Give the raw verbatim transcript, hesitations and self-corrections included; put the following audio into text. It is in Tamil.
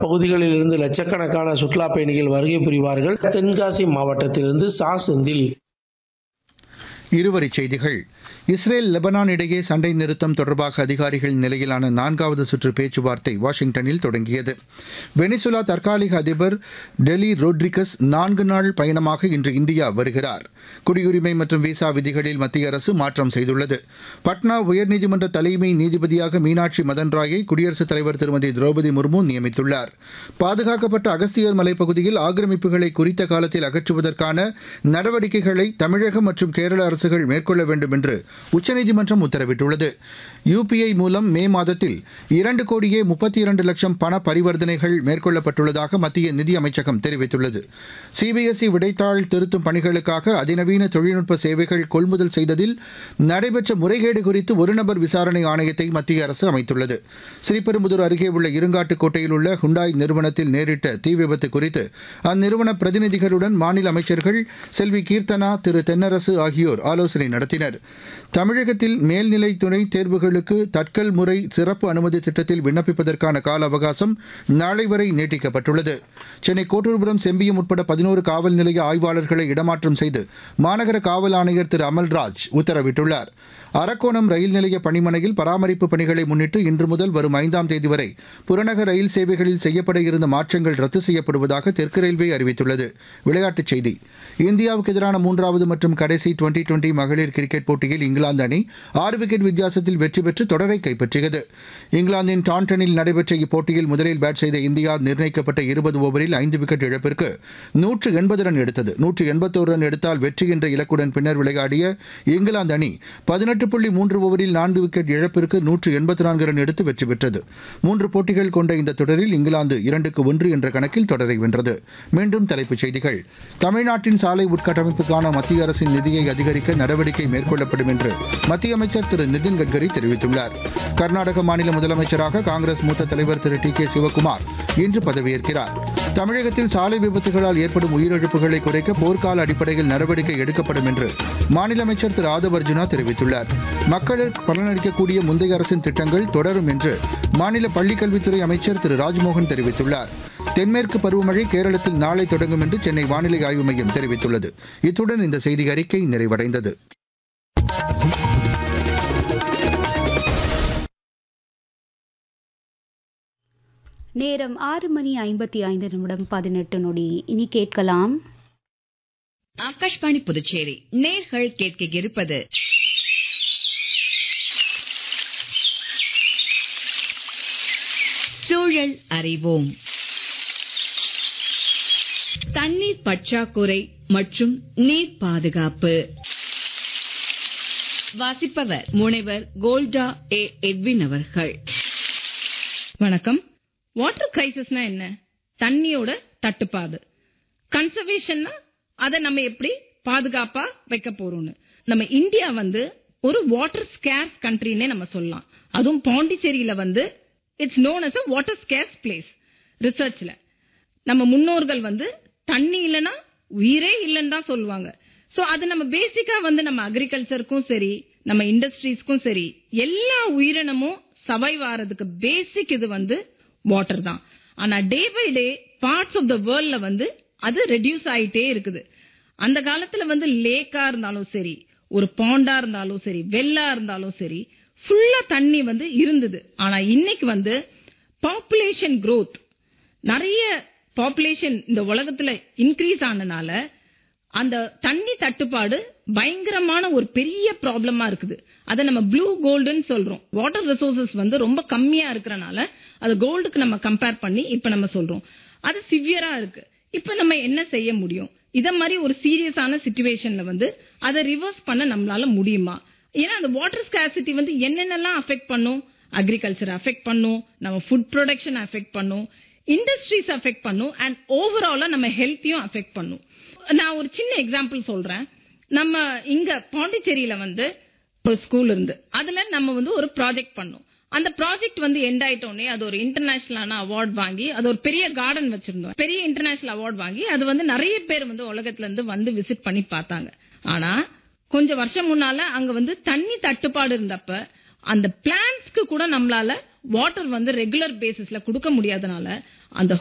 பகுதிகளில் இருந்து லட்சக்கணக்கான சுற்றுலா பயணிகள் வருகை புரிவார்கள். தென்காசி மாவட்டத்திலிருந்து சா செந்தில். இருவரிச் செய்திகள். இஸ்ரேல் லெபனான் இடையே சண்டை நிறுத்தம் தொடர்பாக அதிகாரிகள் நிலையிலான நான்காவது சுற்று பேச்சுவார்த்தை வாஷிங்டனில் தொடங்கியது. வெனிசுலா தற்காலிக அதிபர் டெலி ரோட்ரிகஸ் நான்கு நாள் பயணமாக இன்று இந்தியா வருகிறார். குடியுரிமை மற்றும் விசா விதிகளில் மத்திய அரசு மாற்றம் செய்துள்ளது. பட்னா உயர்நீதிமன்ற தலைமை நீதிபதியாக மீனாட்சி மதன் ராயை குடியரசுத் தலைவர் திருமதி திரௌபதி முர்மு நியமித்துள்ளார். பாதுகாக்கப்பட்ட அகஸ்தியர் மலைப்பகுதியில் ஆக்கிரமிப்புகளை குறித்த காலத்தில் அகற்றுவதற்கான நடவடிக்கைகளை தமிழகம் மற்றும் கேரள அரசுகள் மேற்கொள்ள வேண்டும் என்று உச்சநீதிமன்றம் உத்தரவிட்டுள்ளது. யுபிஐ மூலம் மே மாதத்தில் இரண்டு கோடியே முப்பத்தி இரண்டு லட்சம் பண பரிவர்த்தனைகள் மேற்கொள்ளப்பட்டுள்ளதாக மத்திய நிதி அமைச்சகம் தெரிவித்துள்ளது. சிபிஎஸ்இ விடைத்தாள் திருத்தும் பணிகளுக்காக அதிநவீன தொழில்நுட்ப சேவைகள் கொள்முதல் செய்ததில் நடைபெற்ற முறைகேடு குறித்து ஒருநபர் விசாரணை ஆணையத்தை மத்திய அரசு அமைத்துள்ளது. ஸ்ரீபெரும்புதூர் அருகே உள்ள இருங்காட்டுக்கோட்டையில் உள்ள ஹுண்டாய் நிறுவனத்தில் நேரிட்ட தீ விபத்து குறித்து அந்நிறுவன பிரதிநிதிகளுடன் மாநில அமைச்சர்கள் செல்வி கீர்த்தனா, திரு தென்னரசு ஆகியோர் ஆலோசனை நடத்தினர். தமிழகத்தில் மேல்நிலை துணை தேர்வுகளுக்கு தட்கல் முறை சிறப்பு அனுமதி திட்டத்தில் விண்ணப்பிப்பதற்கான கால அவகாசம் நாளை வரை நீட்டிக்கப்பட்டுள்ளது. சென்னை கோட்டூர்புரம், செம்பியம் உட்பட பதினோரு காவல் நிலைய ஆய்வாளர்களை இடமாற்றம் செய்து மாநகர காவல் ஆணையர் திரு அமல்ராஜ் உத்தரவிட்டுள்ளார். அரக்கோணம் ரயில் நிலைய பணிமனையில் பராமரிப்பு பணிகளை முன்னிட்டு இன்று முதல் வரும் ஐந்தாம் தேதி வரை புறநகர் ரயில் சேவைகளில் செய்யப்பட இருந்த மாற்றங்கள் ரத்து செய்யப்படுவதாக தெற்கு ரயில்வே அறிவித்துள்ளது. விளையாட்டுச் செய்தி. இந்தியாவுக்கு எதிரான மூன்றாவது மற்றும் கடைசி டுவெண்டி டுவெண்டி மகளிர் கிரிக்கெட் போட்டியில் இங்கிலாந்து அணி ஆறு விக்கெட் வித்தியாசத்தில் வெற்றி பெற்று தொடரை கைப்பற்றியது. இங்கிலாந்தின் டாண்டனில் நடைபெற்ற இப்போட்டியில் முதலில் பேட் செய்த இந்தியா நிர்ணயிக்கப்பட்ட இருபது ஓவரில் ஐந்து விக்கெட் இழப்பிற்கு நூற்று எண்பது ரன் எடுத்தது. நூற்று எண்பத்தோரு ரன் எடுத்தால் வெற்றி என்ற இலக்குடன் பின்னர் விளையாடிய இங்கிலாந்து அணி பதினெட்டு புள்ளி மூன்று ஓவரில் நான்கு விக்கெட் இழப்பிற்கு நூற்று எண்பத்தி நான்கு ரன் எடுத்து வெற்றி பெற்றது. மூன்று போட்டிகள் கொண்ட இந்த தொடரில் இங்கிலாந்து இரண்டுக்கு ஒன்று என்ற கணக்கில் தொடரை வென்றது. மீண்டும் தலைப்புச் செய்திகள். தமிழ்நாட்டின் சாலை உட்கட்டமைப்புக்கான மத்திய அரசின் நிதியை அதிகரிக்க நடவடிக்கை மேற்கொள்ளப்படும் என்று மத்திய அமைச்சர் திரு நிதின் கட்கரி தெரிவித்துள்ளார். கர்நாடக மாநில முதலமைச்சராக காங்கிரஸ் மூத்த தலைவர் திரு டி கே சிவக்குமார் இன்று பதவியேற்கிறார். தமிழகத்தில் சாலை விபத்துகளால் ஏற்படும் உயிரிழப்புகளை குறைக்க போர்க்கால அடிப்படையில் நடவடிக்கை எடுக்கப்படும் என்று மாநில அமைச்சர் திரு ஆதவ் அர்ஜுனா தெரிவித்துள்ளார். மக்களுக்கு பலனளிக்கக்கூடிய முந்தைய அரசின் திட்டங்கள் தொடரும் என்று மாநில பள்ளிக்கல்வித்துறை அமைச்சர் திரு ராஜ்மோகன் தெரிவித்துள்ளார். தென்மேற்கு பருவமழை கேரளத்தில் நாளை தொடங்கும் என்று சென்னை வானிலை ஆய்வு மையம் தெரிவித்துள்ளது. இத்துடன் இந்த செய்தி அறிக்கை நிறைவடைந்தது. நேரம் ஆறு மணி ஐம்பத்தி ஐந்து நிமிடம் பதினெட்டு நொடி. இனி கேட்கலாம் ஆகாஷ்வாணி புதுச்சேரி நேர்கள் கேட்க இருப்பது சூழல் அறிவோம். தண்ணீர் பற்றாக்குறை மற்றும் நீர் பாதுகாப்பு. வாசிப்பவர் முனைவர் கோல்டா ஏ எட்வின் அவர்கள். வணக்கம். வாட்டர் கிரைசிஸ்னா என்ன? தண்ணியோட தட்டுப்பாடு. கன்சர்வேஷன்னா அதை நம்ம எப்படி பாதுகாப்பா வைக்க போறோம்னு. நம்ம இந்தியா வந்து ஒரு வாட்டர் ஸ்கேர்ஸ் கண்ட்ரினே நம்ம சொல்லலாம். அதுவும் பாண்டிச்சேரியில வந்து it's known as a water scares place. ரிசர்ச்ல நம்ம முன்னோர்கள் வந்து தண்ணி இல்லைன்னா உயிரே இல்லைன்னு தான் சொல்லுவாங்க. சோ அது நம்ம பேசிக்கா வந்து நம்ம அக்ரிகல்ச்சருக்கும் சரி, நம்ம இண்டஸ்ட்ரீஸ்க்கும் சரி, எல்லா உயிரினமும் சர்வைவ் ஆறதுக்கு பேசிக் இது வந்து வாட்டர் தான். ஆனா day by day parts of the வேர்ல்ட்ல வந்து அது ரெடியூஸ் ஆயிட்டே இருக்குது. அந்த காலத்துல வந்து லேக்கா இருந்தாலும் சரி, ஒரு பாண்டா இருந்தாலும் சரி, வெள்ளா இருந்தாலும் சரி, ஃபுல்லா தண்ணி வந்து இருந்தது. ஆனா இன்னைக்கு வந்து பாப்புலேஷன் growth, நிறைய பாப்புலேஷன் இந்த உலகத்துல இன்க்ரீஸ் ஆனனால அந்த தண்ணி தட்டுப்பாடு பயங்கரமான ஒரு பெரிய ப்ராப்ளமா இருக்குது. அதை நம்ம ப்ளூ கோல்டுன்னு சொல்றோம். வாட்டர் ரிசோர்சஸ் வந்து ரொம்ப கம்மியா இருக்கறனால அது கோல்டுக்கு நம்ம கம்பேர் பண்ணி இப்ப நம்ம சொல்றோம். அது சிவியரா இருக்கு. இப்ப நம்ம என்ன செய்ய முடியும்? இத மாதிரி ஒரு சீரியஸான சிச்சுவேஷன்ல வந்து அதை ரிவர்ஸ் பண்ண நம்மளால முடியுமா? ஏன்னா அந்த வாட்டர் ஸ்கார்சிட்டி வந்து என்னென்னலாம் அஃபெக்ட் பண்ணும்? அக்ரிகல்ச்சர் அஃபெக்ட் பண்ணும், நம்ம ஃபுட் ப்ரொடக்ஷன் அஃபெக்ட் பண்ணும், இண்டஸ்ட்ரீஸ் அஃபெக்ட் பண்ணும், அண்ட் ஓவராலா நம்ம ஹெல்த்தையும் அஃபெக்ட் பண்ணும். நான் ஒரு சின்ன எக்ஸாம்பிள் சொல்றேன். நம்ம இங்க பாண்டிச்சேரியில வந்து ஒரு ஸ்கூல் இருந்து அதுல நம்ம வந்து ஒரு ப்ராஜெக்ட் பண்ணோம். அந்த ப்ராஜெக்ட் வந்து எண்ட் ஆயிட்டோன்னே அது ஒரு இன்டர்நேஷனலான அவார்ட் வாங்கி, அது ஒரு பெரிய கார்டன் வச்சிருந்தோம். பெரிய இன்டர்நேஷனல் அவார்ட் வாங்கி அது வந்து நிறைய பேர் வந்து உலகத்துல இருந்து வந்து விசிட் பண்ணி பார்த்தாங்க. ஆனா கொஞ்சம் வருஷம் முன்னால அங்க வந்து தண்ணி தட்டுப்பாடு இருந்தப்ப அந்த பிளான்ஸ்க்கு கூட நம்மளால வாட்டர் வந்து ரெகுலர் பேசிஸ்ல கொடுக்க முடியாதனால அந்த